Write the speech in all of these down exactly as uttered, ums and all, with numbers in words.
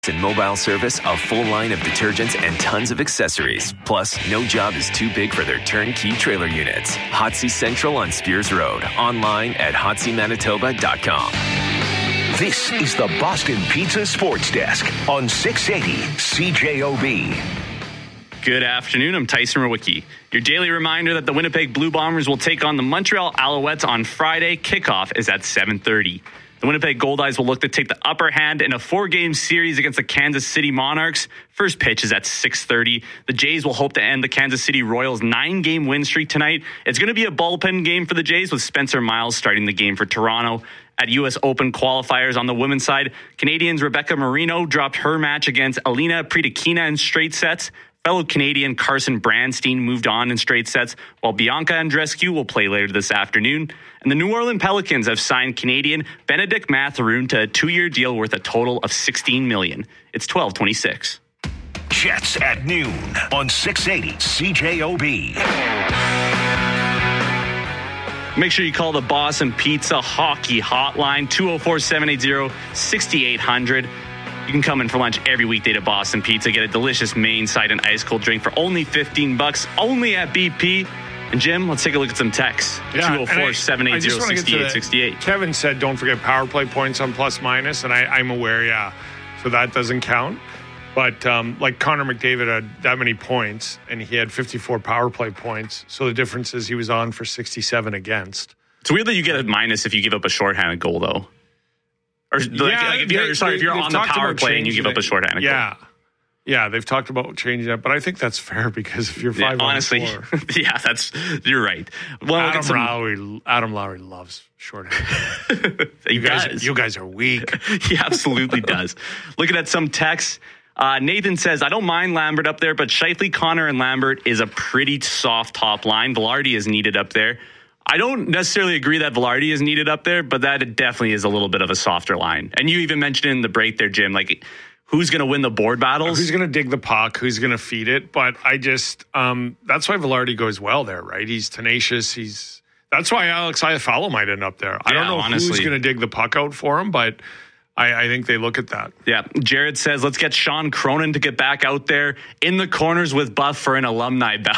and mobile service, a full line of detergents, and tons of accessories. Plus, no job is too big for their turnkey trailer units. Hotsy Central on Spears Road. Online at hotsy manitoba dot com. This is the Boston Pizza Sports Desk on six eighty C J O B. Good afternoon. I'm Tyson Rowicki. Your daily reminder that the Winnipeg Blue Bombers will take on the Montreal Alouettes on Friday. Kickoff is at seven thirty. The Winnipeg Goldeyes will look to take the upper hand in a four-game series against the Kansas City Monarchs. First pitch is at six thirty. The Jays will hope to end the Kansas City Royals' nine-game win streak tonight. It's going to be a bullpen game for the Jays, with Spencer Miles starting the game for Toronto. At U S Open qualifiers on the women's side, Canadians Rebecca Marino dropped her match against Alina Pritakina in straight sets. Fellow Canadian Carson Branstein moved on in straight sets, while Bianca Andreescu will play later this afternoon. And the New Orleans Pelicans have signed Canadian Benedict Mathurin to a two-year deal worth a total of sixteen million dollars. It's twelve twenty-six. Jets at noon on six eighty C J O B. Make sure you call the Boston Pizza Hockey Hotline, two oh four, seven eight zero, six eight zero zero. You can come in for lunch every weekday to Boston Pizza. Get a delicious main side and ice cold drink for only fifteen bucks, only at B P. And Jim, let's take a look at some texts. Yeah, two oh four, seven eight zero, six eight six eight. Kevin said, don't forget power play points on plus minus. And I, I'm aware, yeah. So that doesn't count. But um, like Connor McDavid had that many points, and he had fifty-four power play points. So the difference is he was on for sixty-seven against. It's weird that you get a minus if you give up a shorthanded goal, though. Or like, yeah, like if you're they, sorry, if you're on the power play and you give up a shorthanded goal. Yeah. Yeah, they've talked about changing that, but I think that's fair because if you're five yeah, honestly, on four, yeah, that's you're right. Well, Adam some, Lowry, Adam Lowry loves shorthanded. he you guys, does. you guys are weak. He absolutely does. Looking at some texts, uh, Nathan says, "I don't mind Lambert up there, but Scheifele, Connor, and Lambert is a pretty soft top line. Velarde is needed up there." I don't necessarily agree that Velarde is needed up there, but that definitely is a little bit of a softer line. And you even mentioned in the break there, Jim, like who's going to win the board battles? Who's going to dig the puck? Who's going to feed it? But I just, um, that's why Velarde goes well there, right? He's tenacious. He's That's why Alex Iafallo might end up there. I yeah, don't know honestly. who's going to dig the puck out for him, but I, I think they look at that. Yeah. Jared says, let's get Sean Cronin to get back out there in the corners with Buff for an alumni bout.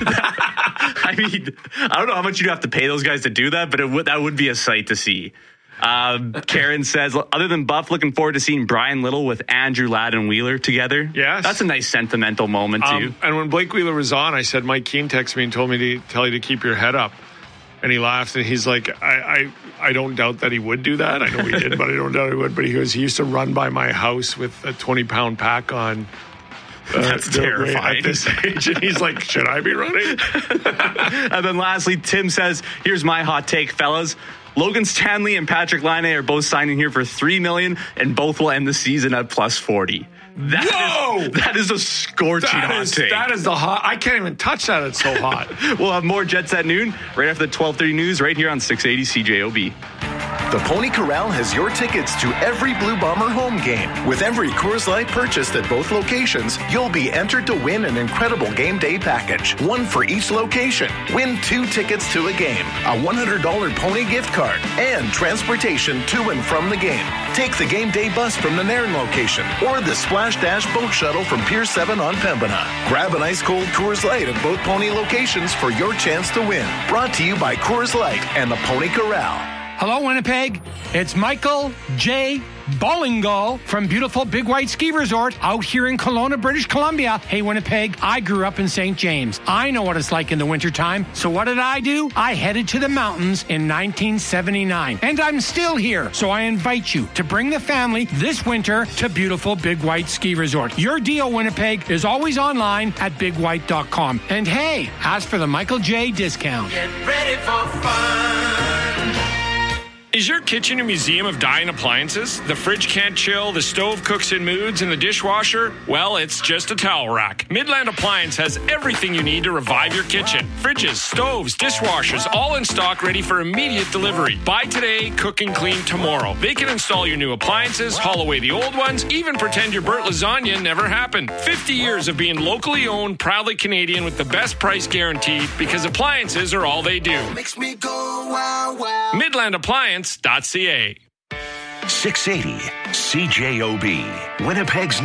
I mean, I don't know how much you'd have to pay those guys to do that, but it would, that would be a sight to see. Um, Karen says, other than Buff, looking forward to seeing Brian Little with Andrew Ladd and Wheeler together. Yes. That's a nice sentimental moment, too. Um, and when Blake Wheeler was on, I said, Mike Keane texted me and told me to tell you to keep your head up. And he laughed, and he's like, I, I, I don't doubt that he would do that. I know he did, but I don't doubt he would. But he goes, he used to run by my house with a twenty-pound pack on. Uh, That's terrifying. At this age. And he's like, should I be running? And then lastly, Tim says, here's my hot take, fellas. Logan Stanley and Patrick Laine are both signing here for three million dollars, and both will end the season at plus forty. That Whoa! Is, that is a scorching That hot is, take. that is the hot. I can't even touch that. It's so hot. We'll have more Jets at noon, right after the twelve thirty news, right here on six eighty C J O B. The Pony Corral has your tickets to every Blue Bomber home game. With every Coors Light purchased at both locations, you'll be entered to win an incredible game day package. One for each location. Win two tickets to a game, a one hundred dollars Pony gift card, and transportation to and from the game. Take the game day bus from the Nairn location or the Splash Dash boat shuttle from Pier seven on Pembina. Grab an ice-cold Coors Light at both Pony locations for your chance to win. Brought to you by Coors Light and the Pony Corral. Hello, Winnipeg. It's Michael J. Bollingo from beautiful Big White Ski Resort out here in Kelowna, British Columbia. Hey, Winnipeg, I grew up in Saint James. I know what it's like in the wintertime. So what did I do? I headed to the mountains in nineteen seventy-nine. And I'm still here. So I invite you to bring the family this winter to beautiful Big White Ski Resort. Your deal, Winnipeg, is always online at big white dot com. And hey, ask for the Michael J. discount. Get ready for fun. Is your kitchen a museum of dying appliances? The fridge can't chill, the stove cooks in moods, and the dishwasher? Well, it's just a towel rack. Midland Appliance has everything you need to revive your kitchen. Fridges, stoves, dishwashers, all in stock, ready for immediate delivery. Buy today, cook and clean tomorrow. They can install your new appliances, haul away the old ones, even pretend your Burt lasagna never happened. fifty years of being locally owned, proudly Canadian with the best price guaranteed, because appliances are all they do. Makes me go wow wow. Midland Appliance. .ca. six eighty C J O B, Winnipeg's